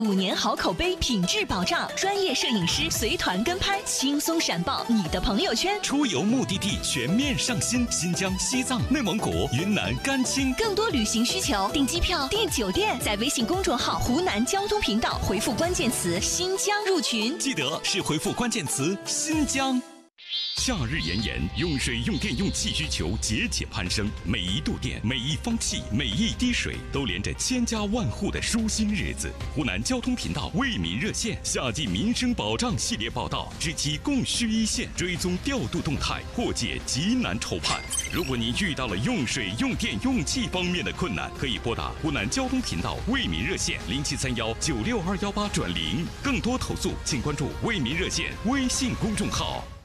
5年好口碑，品质保障，专业摄影师随团跟拍，轻松闪爆你的朋友圈。 出游目的地全面上新，新疆、西藏、内蒙古、云南、甘青。 更多旅行需求，订机票、订酒店，在微信公众号“湖南交通频道”回复关键词“新疆”入群。 记得是回复关键词“新疆”。夏日炎炎，用水、用电、用气需求节节攀升，每一度电、每一方气、每一滴水，都连着千家万户的舒心日子。湖南交通频道为民热线夏季民生保障系列报道，知其供需一线，追踪调度动态，破解急难愁盼。如果您遇到了用水、用电、用气方面的困难，可以拨打湖南交通频道为民热线0731962218转0。更多投诉，请关注为民热线微信公众号。